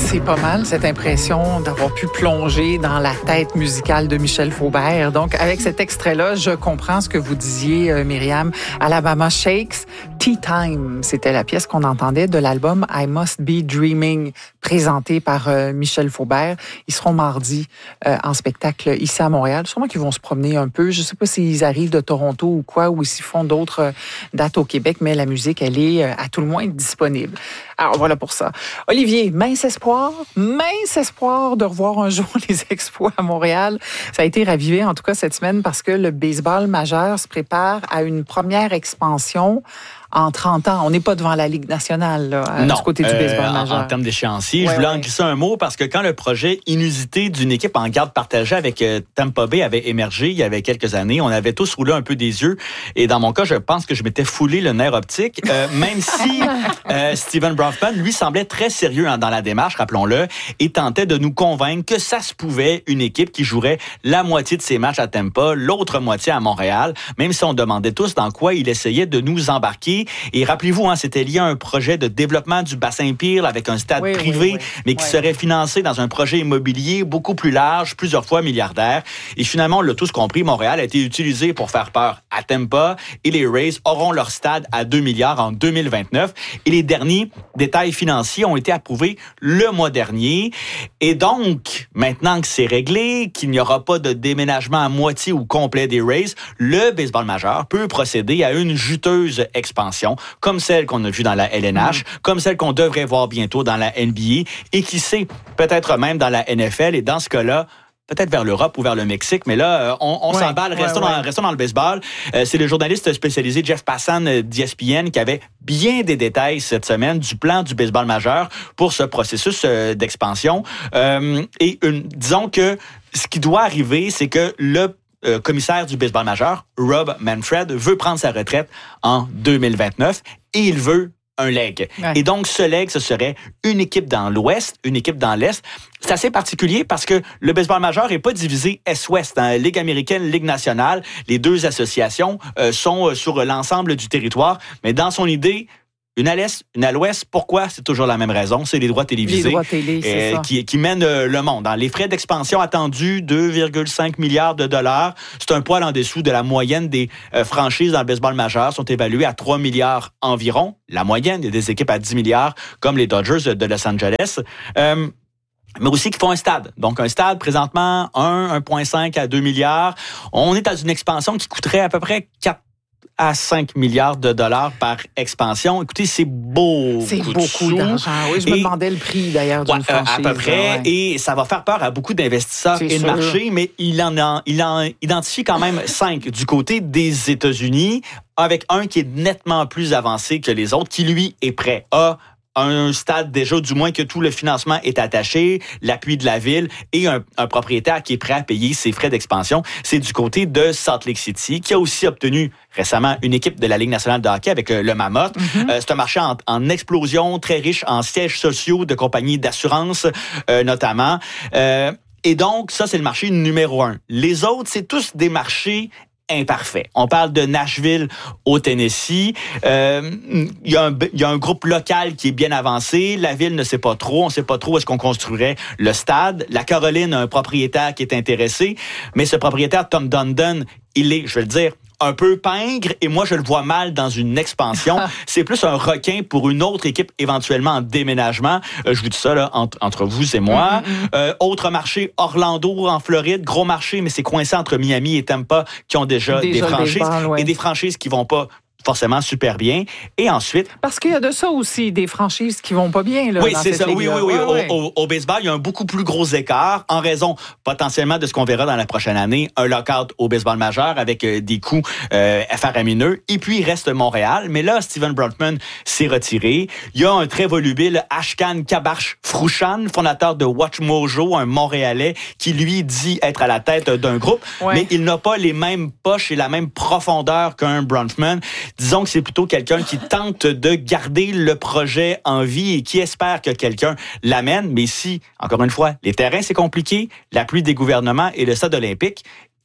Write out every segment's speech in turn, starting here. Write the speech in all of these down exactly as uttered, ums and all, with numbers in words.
C'est pas mal, cette impression d'avoir pu plonger dans la tête musicale de Michel Faubert. Donc, avec cet extrait-là, je comprends ce que vous disiez, euh, Myriam. Alabama Shakes, Tea Time, c'était la pièce qu'on entendait de l'album I Must Be Dreaming, présenté par euh, Michel Faubert. Ils seront mardi euh, en spectacle ici à Montréal. Sûrement qu'ils vont se promener un peu. Je sais pas s'ils arrivent de Toronto ou quoi, ou s'ils font d'autres euh, dates au Québec, mais la musique, elle est euh, à tout le moins disponible. Alors, voilà pour ça. Olivier, mince espoir, mince espoir de revoir un jour les Expos à Montréal. Ça a été ravivé, en tout cas, cette semaine, parce que le baseball majeur se prépare à une première expansion en trente ans. On n'est pas devant la Ligue nationale, là, non, du côté du baseball euh, majeur. En, en termes d'échéancier, ouais, je voulais ouais. en glisser un mot parce que quand le projet inusité d'une équipe en garde partagée avec euh, Tampa Bay avait émergé il y avait quelques années, on avait tous roulé un peu des yeux. Et dans mon cas, je pense que je m'étais foulé le nerf optique, euh, même si euh, Steven Bronfman, lui, semblait très sérieux hein, dans la démarche, rappelons-le, et tentait de nous convaincre que ça se pouvait une équipe qui jouerait la moitié de ses matchs à Tampa, l'autre moitié à Montréal, même si on demandait tous dans quoi il essayait de nous embarquer. Et rappelez-vous, Hein, c'était lié à un projet de développement du bassin Peel avec un stade oui, privé, oui, oui. mais qui oui. serait financé dans un projet immobilier beaucoup plus large, plusieurs fois milliardaire. Et finalement, on l'a tous compris, Montréal a été utilisé pour faire peur à Tampa et les Rays auront leur stade à deux milliards en deux mille vingt-neuf. Et les derniers détails financiers ont été approuvés le mois dernier. Et donc, maintenant que c'est réglé, qu'il n'y aura pas de déménagement à moitié ou complet des Rays, le baseball majeur peut procéder à une juteuse expansion, comme celle qu'on a vue dans la L N H, mmh. comme celle qu'on devrait voir bientôt dans la N B A, et qui sait, peut-être même dans la N F L, et dans ce cas-là, peut-être vers l'Europe ou vers le Mexique, mais là, on, on ouais, s'emballe. Ouais, restons, ouais. Dans, restons dans le baseball. Euh, c'est le journaliste spécialisé Jeff Passan d'E S P N qui avait bien des détails cette semaine du plan du baseball majeur pour ce processus euh, d'expansion. Euh, et une, disons que ce qui doit arriver, c'est que le Euh, commissaire du baseball majeur, Rob Manfred, veut prendre sa retraite en deux mille vingt-neuf et il veut un leg. Ouais. Et donc, ce leg, ce serait une équipe dans l'Ouest, une équipe dans l'Est. C'est assez particulier parce que le baseball majeur n'est pas divisé Est-Ouest. Hein. Ligue américaine, Ligue nationale, les deux associations euh, sont sur l'ensemble du territoire. Mais dans son idée, une à l'Est, une à l'Ouest. Pourquoi? C'est toujours la même raison. C'est les droits télévisés les droits télé, c'est euh, ça. Qui, qui mènent euh, le monde. Dans les frais d'expansion attendus, deux virgule cinq milliards de dollars. C'est un poil en dessous de la moyenne des euh, franchises dans le baseball majeur. Sont évaluées à trois milliards environ. La moyenne, il y a des équipes à dix milliards, comme les Dodgers de Los Angeles. Euh, mais aussi qui font un stade. Donc, un stade, présentement, un, un virgule cinq à deux milliards. On est dans une expansion qui coûterait à peu près quatre à cinq milliards de dollars par expansion. Écoutez, c'est beau. C'est beaucoup d'argent. Oui, je me et, demandais le prix, d'ailleurs, d'une ouais, franchise. À peu près. Ouais. Et ça va faire peur à beaucoup d'investisseurs c'est et sûr. de marchés, mais il en, a, il en identifie quand même cinq du côté des États-Unis, avec un qui est nettement plus avancé que les autres, qui, lui, est prêt à un stade déjà, du moins que tout le financement est attaché, l'appui de la ville et un, un propriétaire qui est prêt à payer ses frais d'expansion. C'est du côté de Salt Lake City, qui a aussi obtenu récemment une équipe de la Ligue nationale de hockey avec euh, le Mammoth. Mm-hmm. Euh, c'est un marché en, en explosion, très riche en sièges sociaux de compagnies d'assurance, euh, notamment. Euh, et donc, ça, c'est le marché numéro un. Les autres, c'est tous des marchés imparfait. On parle de Nashville au Tennessee. Euh, il y a un, il y a un groupe local qui est bien avancé. La ville ne sait pas trop. On ne sait pas trop où est-ce qu'on construirait le stade. La Caroline a un propriétaire qui est intéressé. Mais ce propriétaire, Tom Dundon, il est, je vais le dire, un peu pingre, et moi, je le vois mal dans une expansion. C'est plus un requin pour une autre équipe, éventuellement en déménagement. Euh, je vous dis ça, là, entre, entre vous et moi. Mm-hmm. Euh, autre marché, Orlando, en Floride. Gros marché, mais c'est coincé entre Miami et Tampa, qui ont déjà, déjà des franchises. Des balles, ouais. Et des franchises qui vont pas forcément super bien. Et ensuite... Parce qu'il y a de ça aussi, des franchises qui vont pas bien. Là, oui, dans c'est cette ça. Oui, oui, oui. ouais, au, ouais. Au, au baseball, il y a un beaucoup plus gros écart en raison potentiellement de ce qu'on verra dans la prochaine année, un lockout au baseball majeur avec euh, des coûts euh, faramineux. Et puis, il reste Montréal. Mais là, Steven Bronfman s'est retiré. Il y a un très volubile Ashkan Kabarsh Frouchan, fondateur de Watch Mojo, un Montréalais, qui lui dit être à la tête d'un groupe. Ouais. Mais il n'a pas les mêmes poches et la même profondeur qu'un Bronfman. Disons que c'est plutôt quelqu'un qui tente de garder le projet en vie et qui espère que quelqu'un l'amène. Mais si, encore une fois, les terrains, c'est compliqué, l'appui des gouvernements et le stade olympique,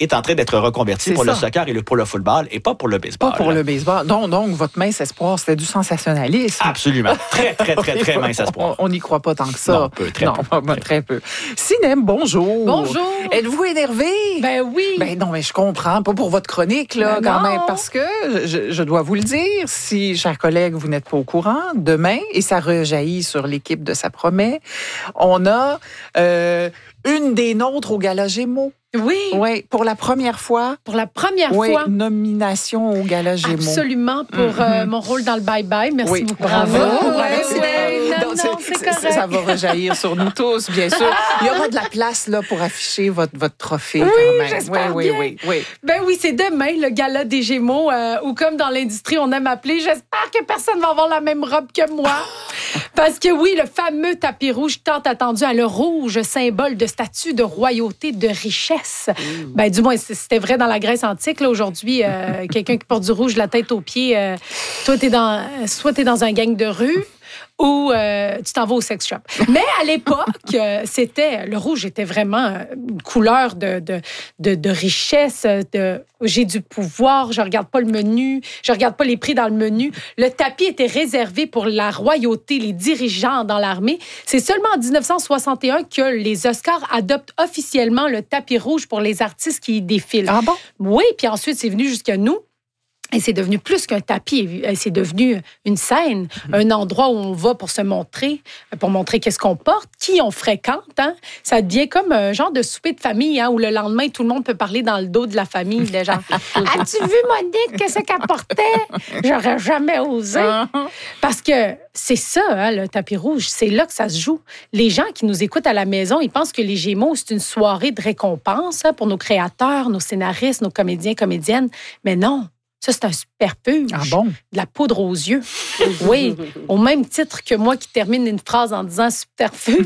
est en train d'être reconverti C'est pour ça. le soccer et le, pour le football et pas pour le baseball. Pas pour le baseball. Donc, donc votre mince espoir, c'était du sensationnalisme. Absolument. Très, très, très, très mince espoir. On n'y croit pas tant que ça. Non, peu, très non, peu. Pas, très peu. Sinem, bonjour. Bonjour. Êtes-vous énervé? Ben oui. Ben non, mais je comprends. Pas pour votre chronique, là, Ben quand non. même. Parce que, je, je dois vous le dire, si, chers collègues, vous n'êtes pas au courant, demain, et ça rejaillit sur l'équipe de Ça promet, on a euh, une des nôtres au Gala Gémeaux. Oui. Oui, pour la première fois. Pour la première Oui, fois. nomination au Gala Gémeaux. Absolument, pour Mm-hmm. euh, mon rôle dans le bye-bye. Merci Oui, beaucoup. bravo. Ouais, Ouais, ouais. Donc, Non, non, c'est correct. Ça va rejaillir sur nous tous, bien sûr. Il y aura de la place là pour afficher votre, votre trophée Oui, quand même. j'espère oui, bien. oui, oui, oui. Ben oui, c'est demain, le gala des Gémeaux, euh, ou comme dans l'industrie, on aime appeler, j'espère que personne va avoir la même robe que moi. Parce que oui, le fameux tapis rouge tant attendu à le rouge, symbole de statut, de royauté, de richesse. Mm. Ben, du moins, c'était vrai dans la Grèce antique. Là, aujourd'hui, euh, quelqu'un qui porte du rouge de la tête aux pieds, euh, toi, t'es dans, soit t'es dans un gang de rue, ou euh, tu t'en vas au sex shop. Mais à l'époque, euh, c'était le rouge était vraiment une couleur de, de, de, de richesse, de j'ai du pouvoir, je regarde pas le menu, je regarde pas les prix dans le menu. Le tapis était réservé pour la royauté, les dirigeants dans l'armée. C'est seulement en dix-neuf cent soixante et un que les Oscars adoptent officiellement le tapis rouge pour les artistes qui y défilent. Ah bon? Oui, puis ensuite, c'est venu jusqu'à nous. Et c'est devenu plus qu'un tapis, c'est devenu une scène, un endroit où on va pour se montrer, pour montrer qu'est-ce qu'on porte, qui on fréquente. Hein? Ça devient comme un genre de souper de famille, hein, où le lendemain, tout le monde peut parler dans le dos de la famille. De genre, as-tu vu Monique, qu'est-ce qu'elle portait? J'aurais jamais osé. Parce que c'est ça, hein, le tapis rouge, c'est là que ça se joue. Les gens qui nous écoutent à la maison, ils pensent que les Gémeaux, c'est une soirée de récompense hein, pour nos créateurs, nos scénaristes, nos comédiens, comédiennes. Mais non. Ça, c'est un superfuge. Ah bon? De la poudre aux yeux. Oui, au même titre que moi qui termine une phrase en disant superfuge.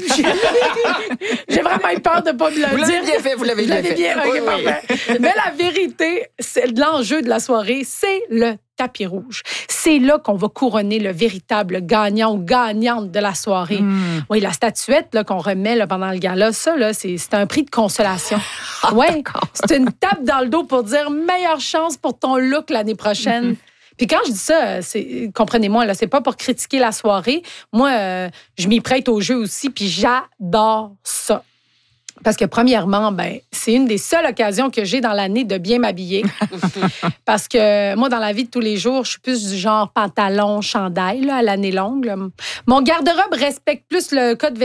J'ai vraiment eu peur de ne pas me le vous dire. Vous l'avez bien fait, vous l'avez bien fait. Bien, okay, oui, oui. Mais la vérité, c'est l'enjeu de la soirée, c'est le tapis rouge. C'est là qu'on va couronner le véritable gagnant ou gagnante de la soirée. Mm. Oui, la statuette là, qu'on remet là, pendant le gala, ça, là, c'est, c'est un prix de consolation. Ah, ouais, c'est une tape dans le dos pour dire meilleure chance pour ton look l'année prochaine. Mm-hmm. Puis quand je dis ça, c'est, comprenez-moi, là, c'est pas pour critiquer la soirée. Moi, euh, je m'y prête au jeu aussi, puis j'adore ça. Parce que, premièrement, ben, c'est une des seules occasions que j'ai dans l'année de bien m'habiller. Parce que moi, dans la vie de tous les jours, je suis plus du genre pantalon, chandail, là, à l'année longue. Là. Mon garde-robe respecte plus le code